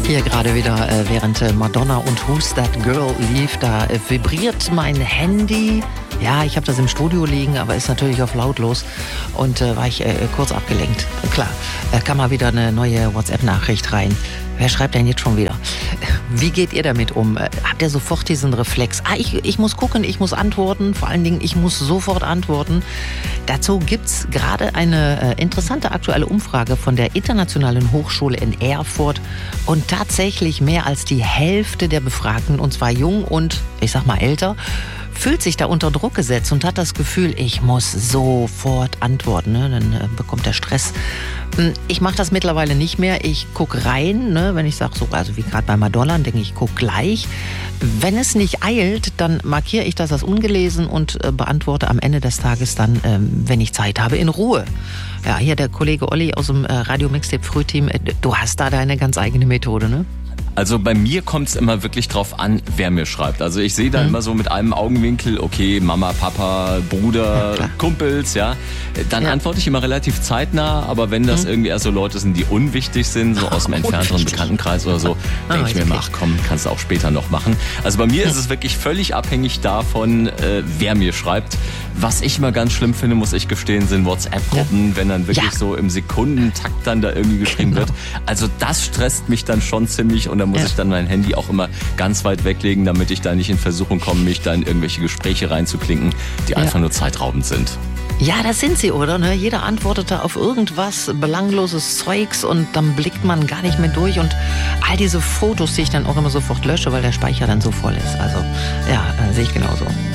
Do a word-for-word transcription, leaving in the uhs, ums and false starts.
Hier gerade wieder, äh, während äh, Madonna und Who's That Girl lief, da äh, vibriert mein Handy. Ja, ich habe das im Studio liegen, aber ist natürlich auf lautlos und äh, war ich äh, kurz abgelenkt. Klar, da kam mal wieder eine neue WhatsApp-Nachricht rein. Wer schreibt denn jetzt schon wieder? Wie geht ihr damit um? Habt ihr sofort diesen Reflex? Ah, ich, ich muss gucken, ich muss antworten. Vor allen Dingen, ich muss sofort antworten. Dazu gibt's gerade eine äh, interessante aktuelle Umfrage von der Internationalen Hochschule in Erfurt. Und tatsächlich mehr als die Hälfte der Befragten, und zwar jung und, ich sag mal, älter, fühlt sich da unter Druck gesetzt und hat das Gefühl, ich muss sofort antworten, ne? Dann äh, bekommt er Stress. Ich mache das mittlerweile nicht mehr. Ich gucke rein, ne? Wenn ich sage, so, also wie gerade bei Madonna, denke ich, guck gleich. Wenn es nicht eilt, dann markiere ich das als ungelesen und äh, beantworte am Ende des Tages dann, äh, wenn ich Zeit habe, in Ruhe. Ja, hier der Kollege Olli aus dem äh, Radio Mixtape Frühteam, äh, du hast da deine ganz eigene Methode, ne? Also bei mir kommt es immer wirklich drauf an, wer mir schreibt. Also ich sehe da mhm. immer so mit einem Augenwinkel, okay, Mama, Papa, Bruder, ja, Kumpels, ja. Dann ja. antworte ich immer relativ zeitnah, aber wenn das mhm. irgendwie eher so Leute sind, die unwichtig sind, so aus dem entfernteren Bekanntenkreis oder so, ah, denke ich mir immer, ach komm, kannst du auch später noch machen. Also bei mir ja. ist es wirklich völlig abhängig davon, äh, wer mir schreibt. Was ich immer ganz schlimm finde, muss ich gestehen, sind WhatsApp-Gruppen, ja. wenn dann wirklich ja. so im Sekundentakt dann da irgendwie geschrieben genau. wird. Also das stresst mich dann schon ziemlich und da muss ja. ich dann mein Handy auch immer ganz weit weglegen, damit ich da nicht in Versuchung komme, mich da in irgendwelche Gespräche reinzuklinken, die ja. einfach nur zeitraubend sind. Ja, das sind sie, oder? Ne? Jeder antwortet da auf irgendwas, belangloses Zeugs und dann blickt man gar nicht mehr durch und all diese Fotos, die ich dann auch immer sofort lösche, weil der Speicher dann so voll ist. Also ja, äh, sehe ich genauso.